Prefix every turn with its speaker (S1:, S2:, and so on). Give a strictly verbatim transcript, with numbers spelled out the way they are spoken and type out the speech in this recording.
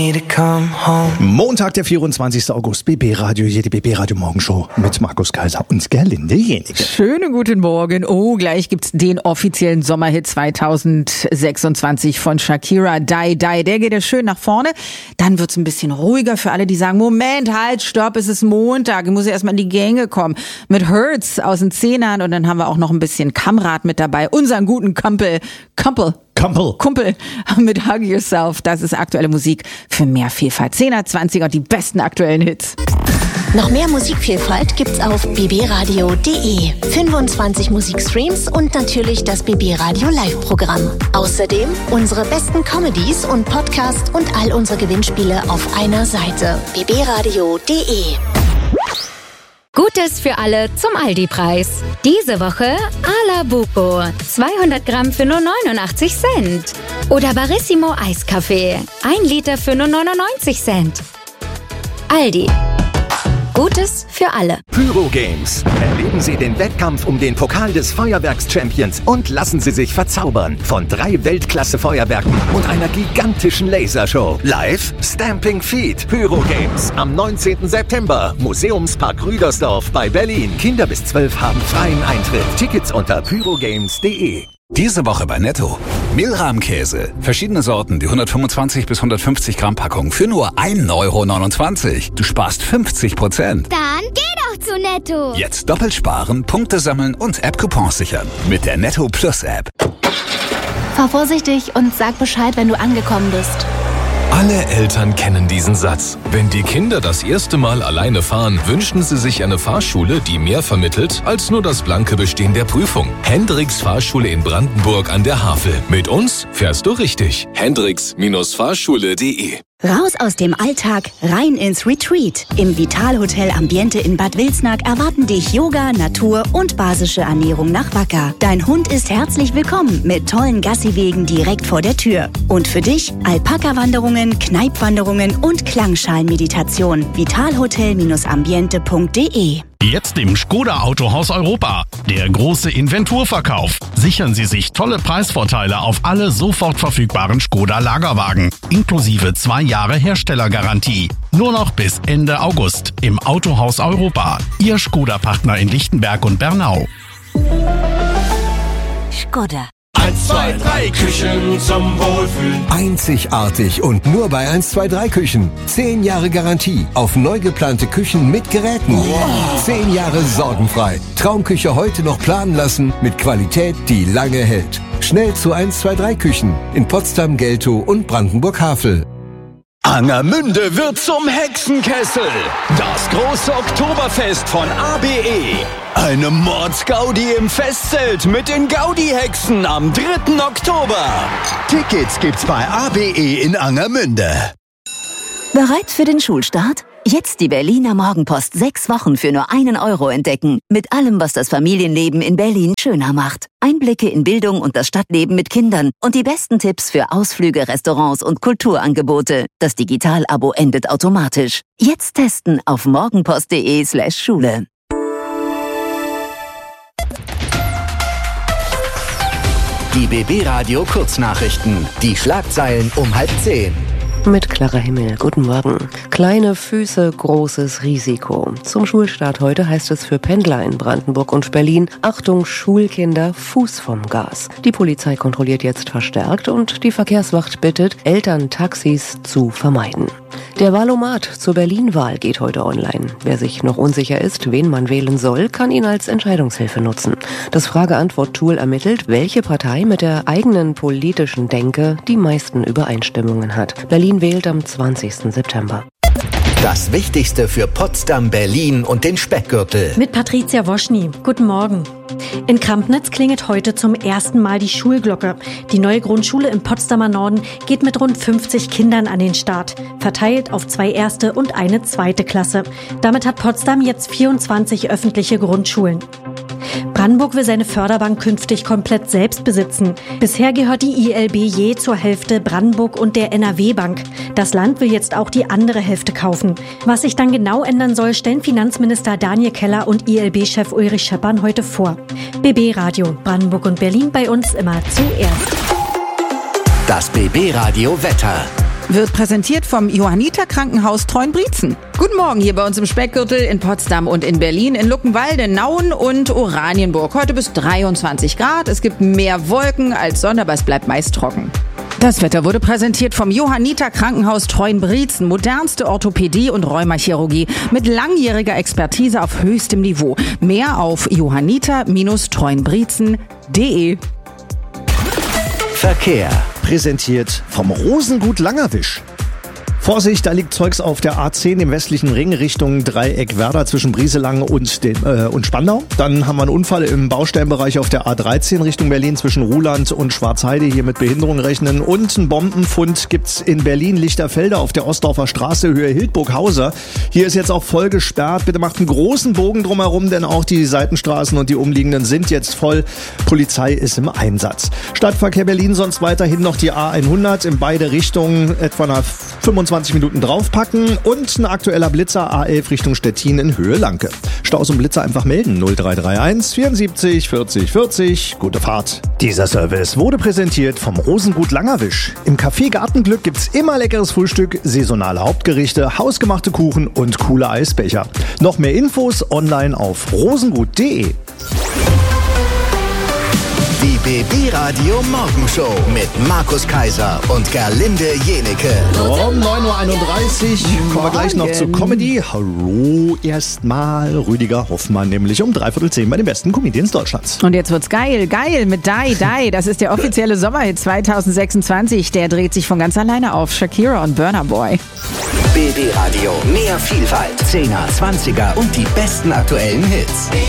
S1: Montag, der vierundzwanzigster August, B B Radio, hier die B B Radio Morgenshow mit Markus Kaiser und Gerlinde Jenige.
S2: Schönen guten Morgen. Oh, gleich gibt's den offiziellen Sommerhit zweitausendsechsundzwanzig von Shakira, Die Die. Der geht ja schön nach vorne. Dann wird's ein bisschen ruhiger für alle, die sagen, Moment, halt, stopp, es ist Montag. Ich muss ja erstmal in die Gänge kommen. Mit Hurts aus den Zehnern und dann haben wir auch noch ein bisschen Kamrat mit dabei. Unseren guten Kumpel, Kumpel.
S1: Kumpel.
S2: Kumpel mit Hug Yourself. Das ist aktuelle Musik für mehr Vielfalt. Zehner, Zwanziger und die besten aktuellen Hits.
S3: Noch mehr Musikvielfalt gibt's auf b b radio punkt d e. fünfundzwanzig Musikstreams und natürlich das B B Radio Live-Programm. Außerdem unsere besten Comedies und Podcasts und all unsere Gewinnspiele auf einer Seite. b b radio punkt d e.
S4: Gutes für alle zum Aldi-Preis. Diese Woche Alabuco, zweihundert Gramm für nur neunundachtzig Cent. Oder Barissimo Eiskaffee, ein Liter für nur neunundneunzig Cent. Aldi. Gutes für alle.
S5: Pyro Games. Erleben Sie den Wettkampf um den Pokal des Feuerwerks-Champions und lassen Sie sich verzaubern von drei Weltklasse-Feuerwerken und einer gigantischen Lasershow. Live Stamping Feet. Pyro Games. Am neunzehnten September. Museumspark Rüdersdorf bei Berlin. Kinder bis zwölf haben freien Eintritt. Tickets unter pyrogames punkt d e.
S6: Diese Woche bei Netto. Milram-Käse. Verschiedene Sorten, die hundertfünfundzwanzig bis hundertfünfzig Gramm Packung für nur ein Euro neunundzwanzig. Du sparst fünfzig Prozent.
S7: Dann geh doch zu Netto.
S6: Jetzt doppelt sparen, Punkte sammeln und App-Coupons sichern. Mit der Netto Plus App.
S8: Fahr vorsichtig und sag Bescheid, wenn du angekommen bist.
S9: Alle Eltern kennen diesen Satz. Wenn die Kinder das erste Mal alleine fahren, wünschen sie sich eine Fahrschule, die mehr vermittelt als nur das blanke Bestehen der Prüfung. Hendricks Fahrschule in Brandenburg an der Havel. Mit uns fährst du richtig. Hendricks Fahrschule punkt d e.
S10: Raus aus dem Alltag, rein ins Retreat. Im Vital-Hotel Ambiente in Bad Wilsnack erwarten dich Yoga, Natur und basische Ernährung nach Wacker. Dein Hund ist herzlich willkommen mit tollen Gassiwegen direkt vor der Tür. Und für dich Alpaka-Wanderungen, Kneipwanderungen und Klangschalenmeditation. vitalhotel ambiente punkt d e.
S11: Jetzt im Skoda Autohaus Europa. Der große Inventurverkauf. Sichern Sie sich tolle Preisvorteile auf alle sofort verfügbaren Skoda Lagerwagen. Inklusive zwei Jahre Herstellergarantie. Nur noch bis Ende August im Autohaus Europa. Ihr Skoda-Partner in Lichtenberg und Bernau.
S10: Skoda.
S12: eins, zwei, drei Küchen zum Wohlfühlen.
S13: Einzigartig und nur bei eins, zwei, drei Küchen. Zehn Jahre Garantie auf neu geplante Küchen mit Geräten. Wow. Zehn Jahre sorgenfrei. Traumküche heute noch planen lassen mit Qualität, die lange hält. Schnell zu eins, zwei, drei Küchen in Potsdam, Geltow und Brandenburg-Havel.
S5: Angermünde wird zum Hexenkessel. Das große Oktoberfest von A B E. Eine Mordsgaudi im Festzelt mit den Gaudi-Hexen am dritten Oktober. Tickets gibt's bei A B E in Angermünde.
S10: Bereit für den Schulstart? Jetzt die Berliner Morgenpost sechs Wochen für nur einen Euro entdecken. Mit allem, was das Familienleben in Berlin schöner macht. Einblicke in Bildung und das Stadtleben mit Kindern und die besten Tipps für Ausflüge, Restaurants und Kulturangebote. Das Digital-Abo endet automatisch. Jetzt testen auf morgenpost punkt de slash Schule.
S5: Die B B Radio Kurznachrichten. Die Schlagzeilen um halb zehn.
S14: Mit Clara Himmel. Guten Morgen. Kleine Füße, großes Risiko. Zum Schulstart heute heißt es für Pendler in Brandenburg und Berlin: Achtung, Schulkinder, Fuß vom Gas. Die Polizei kontrolliert jetzt verstärkt und die Verkehrswacht bittet, Eltern Taxis zu vermeiden. Der Wahlomat zur Berlin-Wahl geht heute online. Wer sich noch unsicher ist, wen man wählen soll, kann ihn als Entscheidungshilfe nutzen. Das Frage-Antwort-Tool ermittelt, welche Partei mit der eigenen politischen Denke die meisten Übereinstimmungen hat. Berlin wählt am zwanzigsten September.
S5: Das Wichtigste für Potsdam, Berlin und den Speckgürtel.
S15: Mit Patricia Woschny. Guten Morgen. In Krampnitz klingelt heute zum ersten Mal die Schulglocke. Die neue Grundschule im Potsdamer Norden geht mit rund fünfzig Kindern an den Start, verteilt auf zwei erste und eine zweite Klasse. Damit hat Potsdam jetzt vierundzwanzig öffentliche Grundschulen. Brandenburg will seine Förderbank künftig komplett selbst besitzen. Bisher gehört die I L B je zur Hälfte Brandenburg und der N R W-Bank. Das Land will jetzt auch die andere Hälfte kaufen. Was sich dann genau ändern soll, stellen Finanzminister Daniel Keller und I L B-Chef Ulrich Scheppern heute vor. B B Radio, Brandenburg und Berlin bei uns immer zuerst.
S5: Das B B Radio Wetter.
S2: wird präsentiert vom Johanniter Krankenhaus Treuenbrietzen. Guten Morgen hier bei uns im Speckgürtel in Potsdam und in Berlin, in Luckenwalde, Nauen und Oranienburg. Heute bis dreiundzwanzig Grad. Es gibt mehr Wolken als Sonne, aber es bleibt meist trocken. Das Wetter wurde präsentiert vom Johanniter Krankenhaus Treuenbrietzen. Modernste Orthopädie und Rheumachirurgie mit langjähriger Expertise auf höchstem Niveau. Mehr auf johanniter Bindestrich treuenbrietzen punkt de.
S1: Verkehr. Präsentiert vom Rosengut Langerwisch. Vorsicht, da liegt Zeugs auf der A zehn im westlichen Ring Richtung Dreieck Werder zwischen Brieselang und, den, äh, und Spandau. Dann haben wir einen Unfall im Baustellenbereich auf der A dreizehn Richtung Berlin zwischen Ruhland und Schwarzheide. Hier mit Behinderung rechnen. Und einen Bombenfund gibt's in Berlin-Lichterfelde auf der Ostdorfer Straße Höhe Hildburghauser. Hier ist jetzt auch voll gesperrt. Bitte macht einen großen Bogen drumherum, denn auch die Seitenstraßen und die umliegenden sind jetzt voll. Polizei ist im Einsatz. Stadtverkehr Berlin sonst weiterhin noch die A hundert in beide Richtungen etwa nach fünfundzwanzig Minuten draufpacken und ein aktueller Blitzer A elf Richtung Stettin in Höhe Lanke. Staus und Blitzer einfach melden null drei drei eins vierundsiebzig vierzig vierzig. Gute Fahrt. Dieser Service wurde präsentiert vom Rosengut Langerwisch. Im Café Gartenglück gibt's immer leckeres Frühstück, saisonale Hauptgerichte, hausgemachte Kuchen und coole Eisbecher. Noch mehr Infos online auf rosengut punkt de.
S5: Die B B-Radio Morgenshow mit Markus Kaiser und Gerlinde Jenecke.
S1: Um neun Uhr einunddreißig kommen wir gleich noch zu Comedy. Hallo erstmal Rüdiger Hoffmann, nämlich um dreiviertel zehn bei den besten Comedians Deutschlands.
S2: Und jetzt wird's geil, geil mit Die, Die. Das ist der offizielle Sommerhit zwanzig sechsundzwanzig. Der dreht sich von ganz alleine auf. Shakira und Burna Boy.
S5: B B-Radio, mehr Vielfalt, Zehner, Zwanziger und die besten aktuellen Hits.